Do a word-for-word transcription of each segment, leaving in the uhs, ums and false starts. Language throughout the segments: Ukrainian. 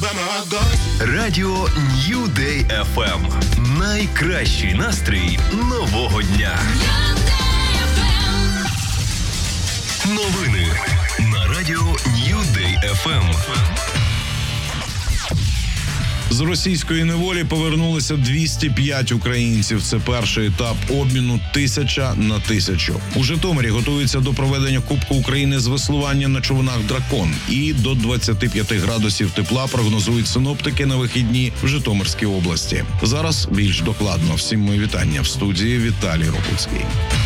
Радіо New Day еф ем. Найкращий настрій нового дня. Новини на радіо New Day еф ем. З російської неволі повернулися двісті п'ять українців. Це перший етап обміну тисяча на тисячу. У Житомирі готуються до проведення Кубку України з веслування на човнах «Дракон». І до двадцяти п'яти градусів тепла прогнозують синоптики на вихідні в Житомирській області. Зараз більш докладно. Всім мої вітання. В студії Віталій Рокуцький.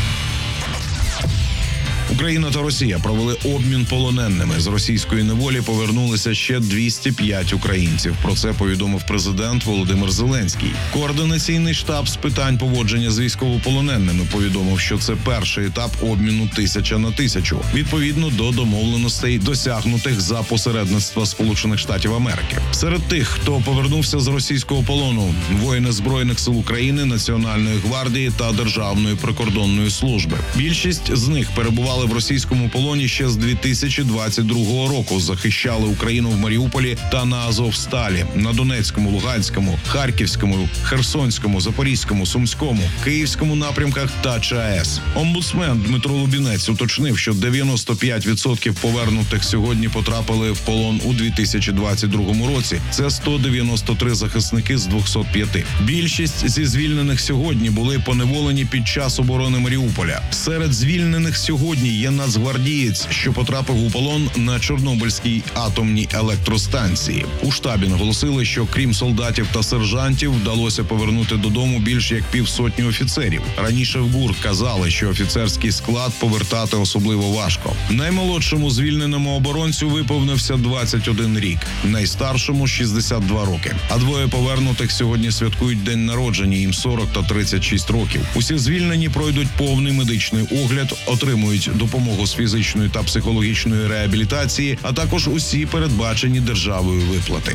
Україна та Росія провели обмін полоненими. З російської неволі повернулися ще двісті п'ять українців. Про це повідомив президент Володимир Зеленський. Координаційний штаб з питань поводження з військовополоненими повідомив, що це перший етап обміну тисяча на тисячу, відповідно до домовленостей, досягнутих за посередництва Сполучених Штатів Америки. Серед тих, хто повернувся з російського полону, воїни Збройних сил України, Національної гвардії та Державної прикордонної служби. Більшість з них перебували в російському полоні ще з дві тисячі двадцять другого року, захищали Україну в Маріуполі та на Азовсталі, на Донецькому, Луганському, Харківському, Херсонському, Запорізькому, Сумському, Київському напрямках та ЧАЕС. Омбудсмен Дмитро Лубінець уточнив, що дев'яносто п'ять відсотків повернутих сьогодні потрапили в полон у дві тисячі двадцять другому році. Це сто дев'яносто три захисники з двохсот п'яти. Більшість зі звільнених сьогодні були поневолені під час оборони Маріуполя. Серед звільнених сьогодні є нацгвардієць, що потрапив у полон на Чорнобильській атомній електростанції. У штабі наголосили, що крім солдатів та сержантів, вдалося повернути додому більш як півсотні офіцерів. Раніше в ГУР казали, що офіцерський склад повертати особливо важко. Наймолодшому звільненому оборонцю виповнився двадцять один рік, найстаршому – шістдесят два роки. А двоє повернутих сьогодні святкують день народження, їм сорок та тридцять шість років. Усі звільнені пройдуть повний медичний огляд, отримують допомогу з фізичної та психологічної реабілітації, а також усі передбачені державою виплати.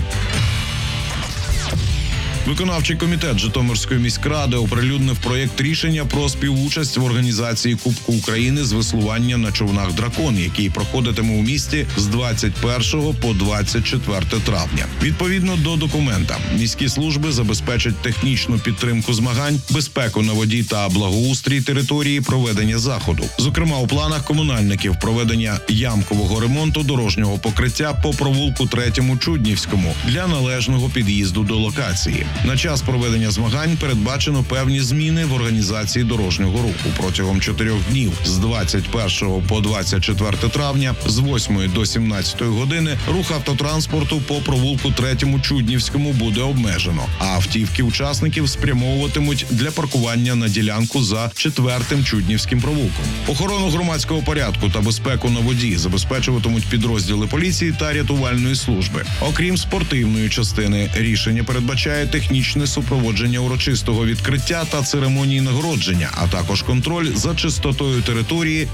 Виконавчий комітет Житомирської міськради оприлюднив проєкт рішення про співучасть в організації Кубку України з веслування на човнах «Дракон», який проходитиме у місті з двадцять першого по двадцять четверте травня. Відповідно до документа, міські служби забезпечать технічну підтримку змагань, безпеку на воді та благоустрій території проведення заходу. Зокрема, у планах комунальників проведення ямкового ремонту дорожнього покриття по провулку третьому Чуднівському для належного під'їзду до локації. На час проведення змагань передбачено певні зміни в організації дорожнього руху. Протягом чотирьох днів з двадцять першого по двадцять четверте травня з восьмої до сімнадцятої години рух автотранспорту по провулку третьому Чуднівському буде обмежено, а автівки учасників спрямовуватимуть для паркування на ділянку за четвертим Чуднівським провулком. Охорону громадського порядку та безпеку на воді забезпечуватимуть підрозділи поліції та рятувальної служби. Окрім спортивної частини, рішення передбачає технічне супроводження урочистого відкриття та церемонії нагородження, а також контроль за чистотою території